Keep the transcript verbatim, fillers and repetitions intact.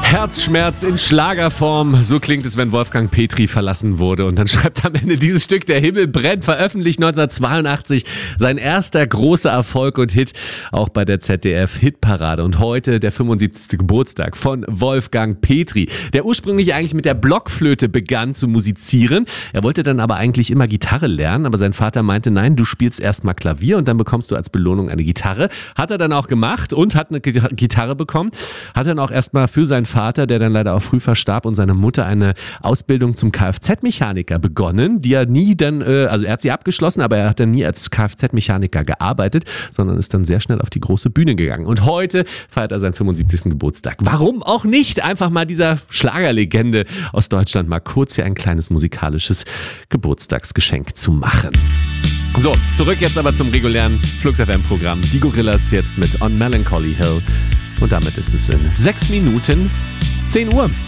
Herzschmerz in Schlagerform. So klingt es, wenn Wolfgang Petri verlassen wurde. Und dann schreibt am Ende dieses Stück Der Himmel brennt, veröffentlicht neunzehnhundertzweiundachtzig. Sein erster großer Erfolg und Hit, auch bei der Z D F-Hitparade. Und heute der fünfundsiebzigste Geburtstag von Wolfgang Petri, der ursprünglich eigentlich mit der Blockflöte begann zu musizieren. Er wollte dann aber eigentlich immer Gitarre lernen, aber sein Vater meinte, nein, du spielst erstmal Klavier und dann bekommst du als Belohnung eine Gitarre. Hat er dann auch gemacht und hat eine Gitarre bekommen. Hat dann auch erstmal für seinen Vater, der dann leider auch früh verstarb, und seine Mutter eine Ausbildung zum Kfz-Mechaniker begonnen, die er nie dann, äh, also er hat sie abgeschlossen, aber er hat dann nie als Kfz-Mechaniker gearbeitet, sondern ist dann sehr schnell auf die große Bühne gegangen. Und heute feiert er seinen fünfundsiebzigsten Geburtstag. Warum auch nicht? Einfach mal dieser Schlagerlegende aus Deutschland mal kurz hier ein kleines musikalisches Geburtstagsgeschenk zu machen. So, zurück jetzt aber zum regulären Flux F M-Programm. Die Gorillas jetzt mit On Melancholy Hill. Und damit ist es in sechs Minuten zehn Uhr.